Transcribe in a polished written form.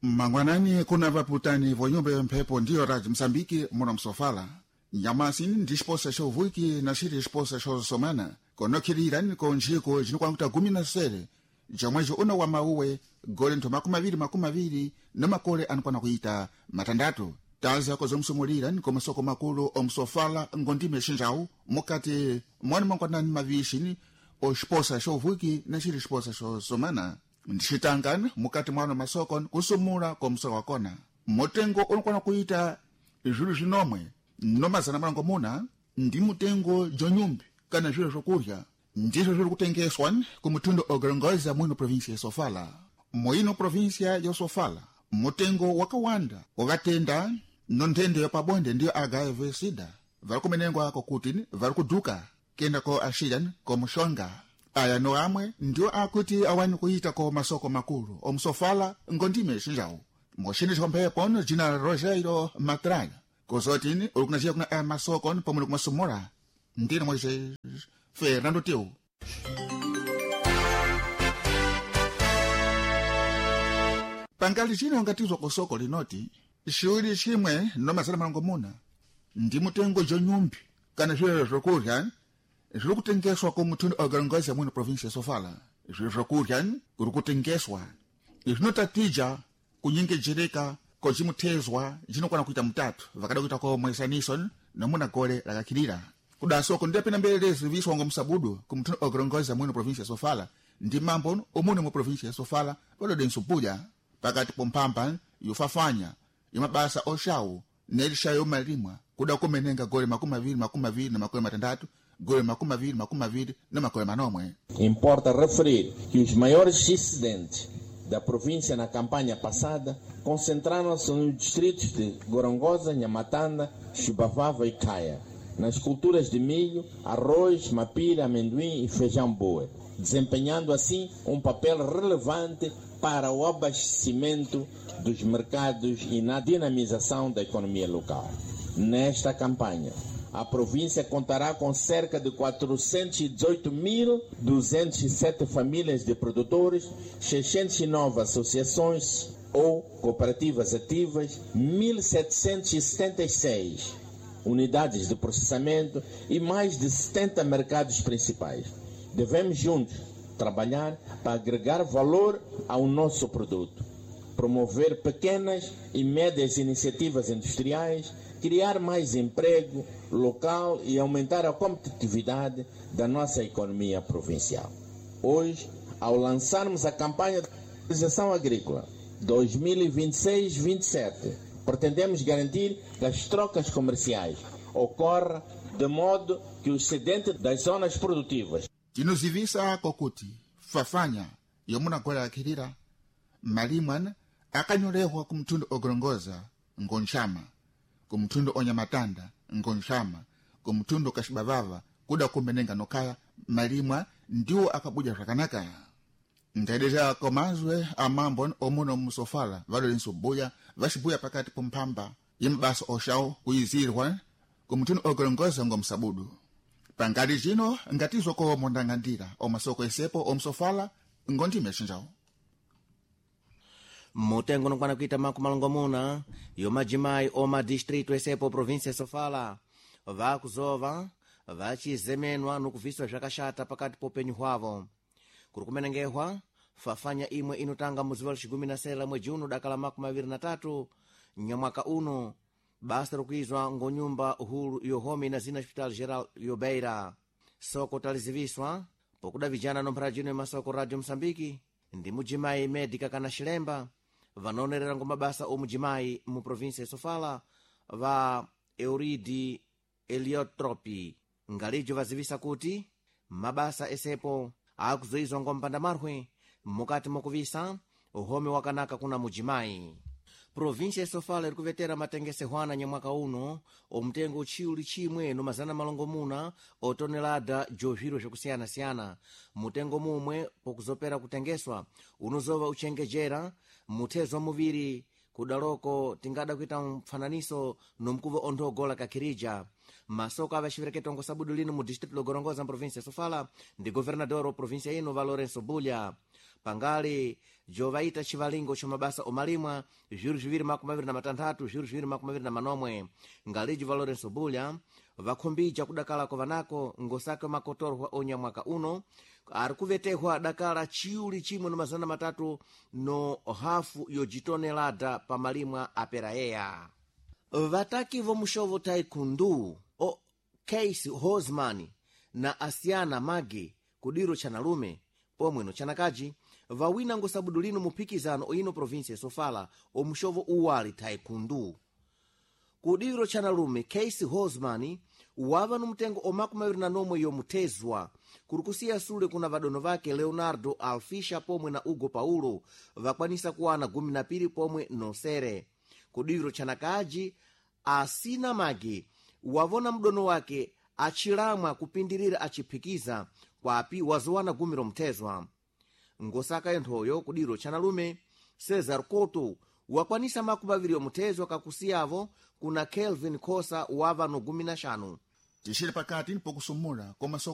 Mangwanani kuna vaputani vonyumba ya mphepo ndiyo Rádio Moçambique muna msofala. Nyamasini ndisposa shovuiki na shiri sposa shosomana. Konokirirani konjiko jinukwanguta 17 jamwejo una wa mauwe gole nto 22 na makole anukwana kuita matandatu. Taza kozo msumulirani kwa masoko makulu omsofala ngondime shinjau mukati mwana mangwanani mavishini o sposa shovuiki na shiri sposa shosomana. Ndishitangana mukati mwana masoko kusumula kwa msoko wakona. Motengo unukwana kuita julu jinomwe nomazana malango muna ndi mutengo jonyumbi kana julu jokurya ndizo julu kutengeswa kumutundo ogrongoza mwino provinsia ya Sofala. Mwino provinsia ya Sofala mutengo wakawanda wakatenda nontende ya pabonde ndiyo agave sida varikumenengwa ako kutini varikuduka kenda ko ashidan ko mushonga aya no amwe ndiyo akuti awani kuita ko masoko makulu omsofala ngondime shinjau moshini chomphepo jina Rogério Matraga kozotini ulikunajia kuna masoko pamoja kumasumura ndina mwaje Fernando Teu. Pangali chino ngatizwa kosoko linoti shughuli chimwe nomazana malango muna ndi mutengo jonyumbi kana zile zokurya zili kutengeswa kwa mutundu ogarongoza mwino provinsia ya Sofala. Zile zokurya kuli kutengeswa zinotatija kunyingejereka ko jimutezwa jinokwana kuita mutatu vakada kuita ko mwesanison nomuna gole lakakilira kudasoko ndepena mbele ziviswa ngo msabudu kumtuno ogarongoza mwino provinsia ya Sofala ndi mambo omune mu provinsia ya Sofala walo densupuja pakati pompampa yufafanya yamabasa oshau nelishayo malimwa kuda kumenenga gole 20 na makole matandatu gole 20 na makole manomwe. Importa referir que os maiores incidentes da província na campanha passada concentraram-se nos distritos de Gorongosa, Nhamatanda, Chibavava e Caia, nas culturas de milho, arroz, mapira, amendoim e feijão boa, desempenhando assim papel relevante para o abastecimento dos mercados e na dinamização da economia local. Nesta campanha, a província contará com cerca de 418.207 famílias de produtores, 609 associações ou cooperativas ativas, 1.776 unidades de processamento e mais de 70 mercados principais. Devemos juntos trabalhar para agregar valor ao nosso produto, promover pequenas e médias iniciativas industriais, criar mais emprego local e aumentar a competitividade da nossa economia provincial. Hoje, ao lançarmos a campanha de valorização agrícola 2026-27, pretendemos garantir que as trocas comerciais ocorram de modo que os excedentes das zonas produtivas Tinuzivisa kokuti fafanya yomuna gola akirira malimwana akanyorehwa kumtundu ogorongoza ngonshama kumtundu onyamatanda ngonshama kumtundu kashibavava kuda kumenenga nokaya malimwa ndiwo akabuja rakanaka ndaideza komazwe amambo omuno musofala valolinsubuya vashibuya pakati pompamba yimbasa oshao kuyizirwa kumtundu ogorongoza ngomsabudu. Pangali jino ngatizo ko mondangandira omasoko esepo omsofala ngondime shinjao. Mutengo nukwana kuita makumalongo muna yomajimai oma distrito esepo provinsia ya Sofala vakuzova vachizemenwa nukuviswa zvakashata pakati popenyu hwavo kuri kumenengehwa fafanya imwe inotanga muziva lixigumi na sela mwezi uno dakala 23 nyamwaka uno basta rukuizwa ngonyumba hulu yohome na zina hospital geral yobeira soko taliziviswa pokuda vijana nomphara jino ya masoko Radio Moçambique ndi mujimai médica kana xilemba vanonerera ngomabasa omujimai mu província ya Sofala va Euridi Eliotropi ngalijo vazivisa kuti mabasa esepo akuzoizwa ngompanda marhwe mukati mokuvisa uhome wakanaka kuna mujimai. Província ya Sofala iri kuvetera matengesehwana nyamwaka uno omtengo uchiuli chimwe no mazana malongo muna otonelada joviro zvakusiyana-siyana mutengo mumwe pokuzopera kutengeswa unozova uchengejera mutezo muviri kudaloko tingada kuita mfananiso nomkuva ondogola kakirija masoko avaxivereketongo sabudu lino mu distrito logorongoza província ya Sofala ndi governador o província ino va Lourenço Bulha pangali jovaita chivalingo chomabasa omalimwa zviru 226 zviru 226 ngalijo va Lourenço Bulha vakhombija kudakala kovanako ngosaka makotorwa onyamwaka uno ari kuvetehwa dakala chiuli chimwe no 3.5 yojitonelada pamalimwa aperayeya. Vataki vomushovo taekwondo o Casey Hosman na Asiana Magi kudiro chanalume pomweno chanakaji vawina ngosabudulino muphikizano oino provinsia Sofala omushovo uwali taekwondo. Kudiro chanalume Casey Hosman wava nomtengo o21 yomutezwa kurikusiya sule kuna vadono vake Leonardo Alfisha pomwe na Hugo Paulo vakwanisa kuwana 12 pomwe nosere. Kudiro chanakaji Asina Magi wavona mdono wake achilamwa kupindirira achiphikiza kwapi wazowana 10 lomtezwa. Ngosaka yenthoyo kudiro chanalume Cesar Couto wakwanisa 20 yomutezwa kakusiyavo kuna Kelvin Khosa wava no 15. tixile pakati ni pokusumula koma